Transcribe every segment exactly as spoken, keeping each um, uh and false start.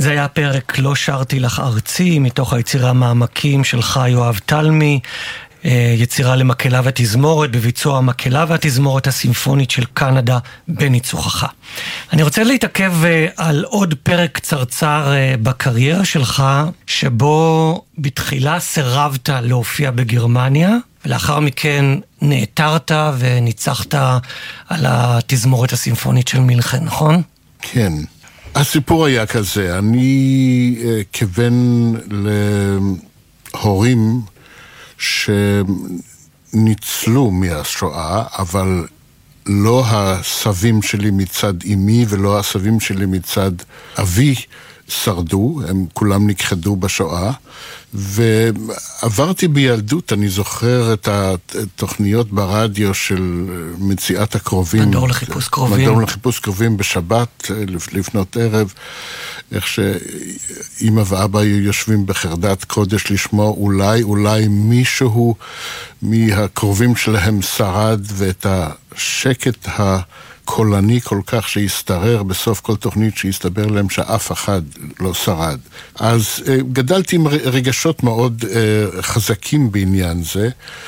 זה היה פרק לא שרתי לך ארצי, מתוך היצירה מעמקים שלך יואב תלמי, יצירה למקהלה ותזמורת, בביצוע המקהלה והתזמורת הסימפונית של קנדה בניצוחך. אני רוצה להתעכב על עוד פרק קצרצר בקריירה שלך, שבו בתחילה סירבת להופיע בגרמניה, ולאחר מכן נעתרת וניצחת על התזמורת הסימפונית של מינכן, נכון? כן. הסיפור היה כזה, אני כבן להורים שניצלו מהשואה, אבל לא הסבים שלי מצד אמי ולא הסבים שלי מצד אבי שרדו, הם כולם נכחדו בשואה, ועברתי בילדות, אני זוכר את התוכניות ברדיו של מציאת הקרובים. מדור לחיפוש קרובים. מדור לחיפוש קרובים בשבת, לפנות ערב, איך שאמא ואבא היו יושבים בחרדת קודש לשמוע אולי, אולי מישהו מהקרובים שלהם שרד, ואת השקט ה... קולני כל כך שהסתרר בסוף כל תוכנית שהסתבר להם שאף אחד לא שרד. אז גדלתי עם רגשות מאוד חזקים בעניין זה,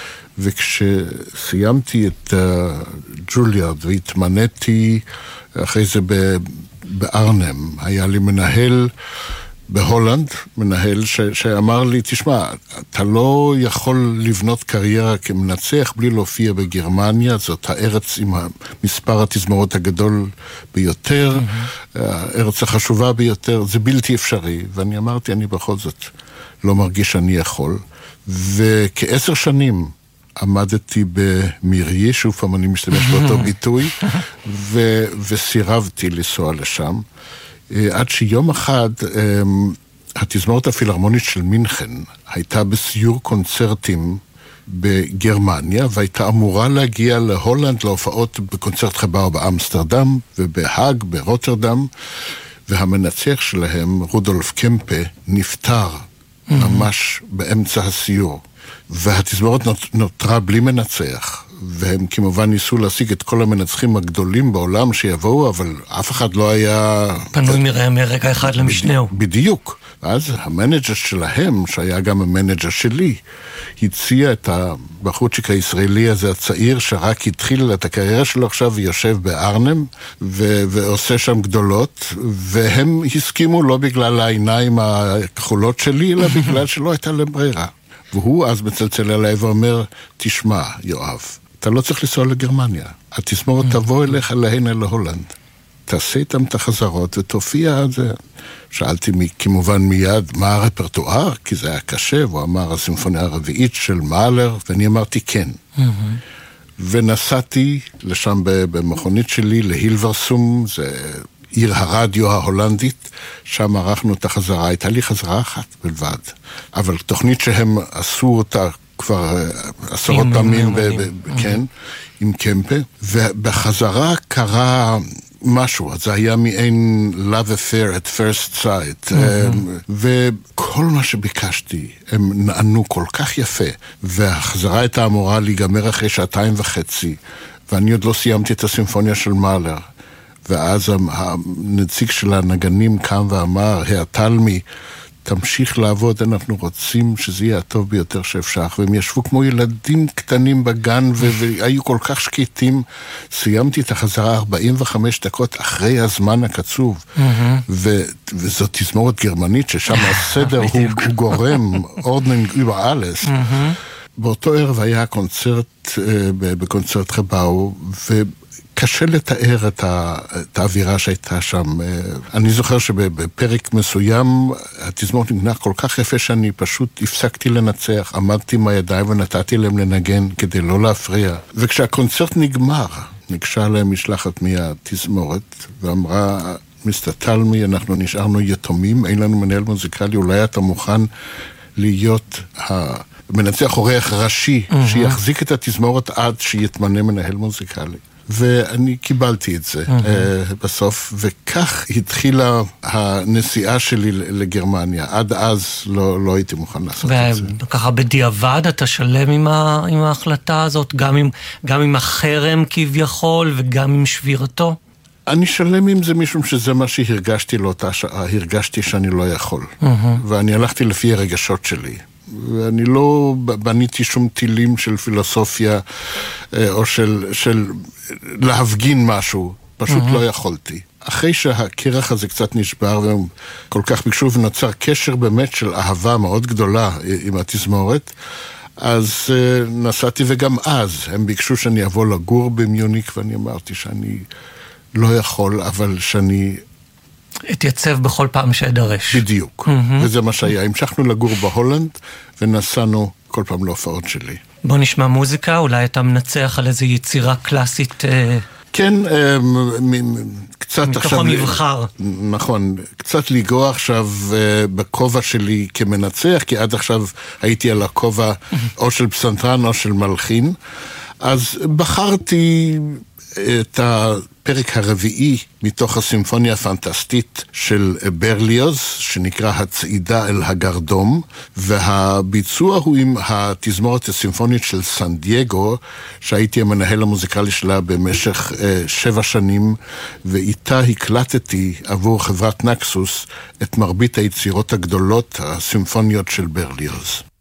וכשסיימתי את ג'וליארד והתמניתי אחרי זה בארנם, היה לי מנהל בהולנד, מנהל ש- שאמר לי, תשמע, אתה לא יכול לבנות קריירה כמנצח בלי להופיע בגרמניה, זאת הארץ עם מספר התזמורות הגדול ביותר, mm-hmm. הארץ החשובה ביותר, זה בלתי אפשרי. ואני אמרתי, אני בכל זאת לא מרגיש שאני יכול. וכעשר שנים עמדתי במירי, שוב פעם אני משתמש באותו ביטוי, ו- וסירבתי לנסוע לשם. עד שיום אחד התזמורת הפילהרמונית של מינכן הייתה בסיור קונצרטים בגרמניה, והייתה אמורה להגיע להולנד להופעות בקונצרט חבאו באמסטרדם ובהאג ברוטרדם, והמנצח שלהם, רודולף קמפה, נפטר ממש באמצע הסיור, והתזמורת נותרה בלי מנצח. והם כמובן ניסו להשיג את כל המנצחים הגדולים בעולם שיבואו, אבל אף אחד לא היה... פנוי מראה מרגע אחד למשנהו. בדיוק. אז המנג'ר שלהם, שהיה גם המנג'ר שלי, הציע את הבחורצ'יק הישראלי הזה הצעיר, שרק התחיל את הקריירה שלו עכשיו ויושב בארנם, ו- ועושה שם גדולות, והם הסכימו לא בגלל העיניים הכחולות שלי, אלא בגלל שלא הייתה להם ברירה. והוא אז מצלצל אליי ואומר, תשמע, יואב, אתה לא צריך לנסוע לגרמניה. התזמורת תבוא אליך להנה להולנד. תעשה איתם את החזרות ותופיע על זה. שאלתי כמובן מיד מה הרפרטואר, כי זה היה קשה, והוא אמר הסימפוניה הרביעית של מאלר, ואני אמרתי כן. ונסעתי לשם במכונית שלי, להילברסום, זה עיר הרדיו ההולנדית, שם ערכנו את החזרה, הייתה לי חזרה אחת בלבד. אבל תוכנית שהם עשו אותה כבר עשרות פעמים, כן, עם קמפה, ובחזרה קרה משהו, זה היה מעין love affair at first sight, וכל מה שביקשתי, הם נענו כל כך יפה, והחזרה הייתה אמורה להיגמר אחרי שעתיים וחצי, ואני עוד לא סיימתי את הסימפוניה של מאלר, ואז הנציג של הנגנים קם ואמר, התלמי, תמשיך לעבוד, אנחנו רוצים שזה יהיה הטוב ביותר שאפשר. והם ישבו כמו ילדים קטנים בגן, והיו כל כך שקטים. סיימתי את החזרה ארבעים וחמש דקות אחרי הזמן הקצוב. וזאת תזמורת גרמנית, ששם הסדר הוא גורם, אורדנינג über alles. באותו ערב היה קונצרט, בקונצרט חבאו, ו... קשה לתאר את, ה, את האווירה שהייתה שם. אני זוכר שבפרק מסוים התזמורת נגנה כל כך יפה שאני פשוט הפסקתי לנצח, עמדתי עם הידיים ונתתי להם לנגן כדי לא להפריע. וכשהקונצרט נגמר, ניגשה להם משלחת מהתזמורת ואמרה, מיסטר תלמי, אנחנו נשארנו יתומים, אין לנו מנהל מוזיקלי, אולי אתה מוכן להיות המנצח אורח ראשי mm-hmm. שיחזיק את התזמורת עד שיתמנה מנהל מוזיקלי. ואני קיבלתי את זה mm-hmm. בסוף, וכך התחילה הנסיעה שלי לגרמניה. עד אז לא, לא הייתי מוכן לעשות את זה. וככה בדיעבד אתה שלם עם, ה, עם ההחלטה הזאת, גם עם, גם עם החרם כביכול וגם עם שבירתו? אני שלם עם זה משום שזה מה שהרגשתי לאותה שעה, הרגשתי שאני לא יכול. Mm-hmm. ואני הלכתי לפי הרגשות שלי. ואני לא בניתי שום טילים של פילוסופיה, או של, של להפגין משהו, פשוט mm-hmm. לא יכולתי. אחרי שהקרח הזה קצת נשבר, והם כל כך ביקשו ונוצר קשר באמת של אהבה מאוד גדולה עם התזמורת, אז uh, נסעתי, וגם אז הם ביקשו שאני אבוא לגור במיוניק, ואני אמרתי שאני לא יכול, אבל שאני... התייצב בכל פעם שדרש. בדיוק, mm-hmm. וזה מה שהיה. המשכנו לגור בהולנד, ונסענו כל פעם להופעות שלי. בוא נשמע מוזיקה, אולי אתה מנצח על איזו יצירה קלאסית... כן, קצת מתוך עכשיו... מתוך המבחר. נכון, קצת לגוע עכשיו בכובע שלי כמנצח, כי עד עכשיו הייתי על הכובע או של פסנתרן או של מלחין, אז בחרתי את הפרק הרביעי מתוך הסימפוניה הפנטסטית של ברליוז, שנקרא הצעידה אל הגרדום, והביצוע הוא עם התזמורת הסימפונית של סן דייגו, שהייתי המנהל המוזיקלי שלה במשך אה, שבע שנים, ואיתה הקלטתי עבור חברת נקסוס את מרבית היצירות הגדולות הסימפוניות של ברליוז.